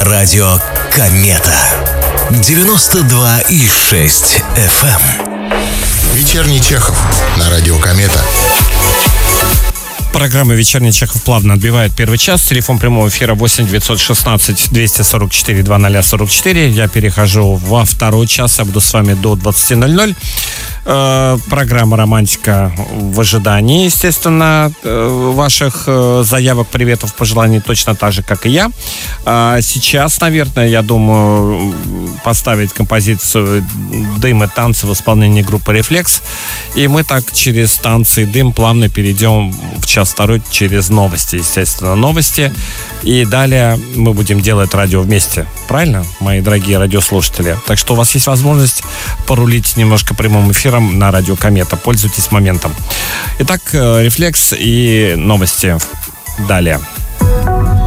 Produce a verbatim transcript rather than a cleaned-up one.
Радио Комета. девяносто два и шесть эф эм. Вечерний Чехов на Радио Комета. Программа «Вечерний Чехов» плавно отбивает первый час. Телефон прямого эфира восемь девятьсот шестнадцать двести сорок четыре двадцать сорок четыре. Я перехожу во второй час. Я буду с вами до двадцати ноль-ноль. Э, программа «Романтика» в ожидании, естественно, э, ваших э, заявок, приветов, пожеланий, точно так же, как и я. А сейчас, наверное, я думаю, поставить композицию «Дым и танцы» в исполнении группы «Рефлекс». И мы так через танцы и дым плавно перейдем в час второй через новости, естественно, новости. И далее мы будем делать радио вместе. Правильно, мои дорогие радиослушатели? Так что у вас есть возможность порулить немножко прямым эфиром на Радио Комета. Пользуйтесь моментом. Итак, «Рефлекс» и новости далее.